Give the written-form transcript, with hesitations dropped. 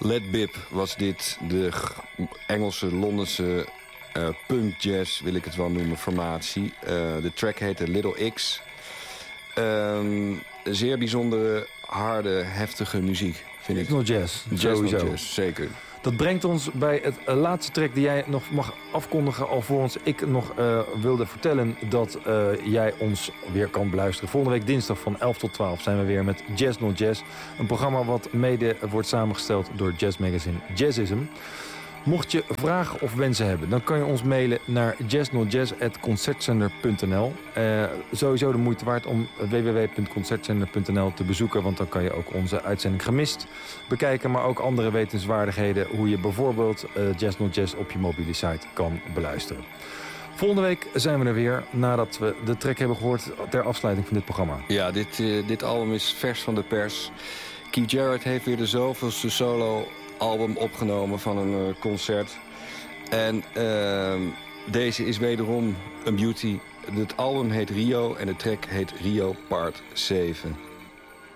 Led Bip was dit, de Engelse, Londense punk jazz, wil ik het wel noemen, formatie. De track heette Little X. Zeer bijzondere, harde, heftige muziek, vind ik. Techno jazz, Jazz, zeker. Dat brengt ons bij het laatste track die jij nog mag afkondigen, alvorens ik nog wilde vertellen dat jij ons weer kan beluisteren. Volgende week dinsdag van 11 tot 12 zijn we weer met Jazz Not Jazz. Een programma wat mede wordt samengesteld door jazzmagazine Jazzism. Mocht je vragen of wensen hebben, dan kan je ons mailen naar jazznotjazz@concertzender.nl. Sowieso de moeite waard om www.concertzender.nl te bezoeken, want dan kan je ook onze uitzending Gemist bekijken, maar ook andere wetenswaardigheden, hoe je bijvoorbeeld Jazz Not Jazz op je mobiele site kan beluisteren. Volgende week zijn we er weer, nadat we de track hebben gehoord ter afsluiting van dit programma. Ja, dit album is vers van de pers. Keith Jarrett heeft weer de zoveelste solo-album opgenomen van een concert. En deze is wederom een beauty. Het album heet Rio en de track heet Rio Part 7.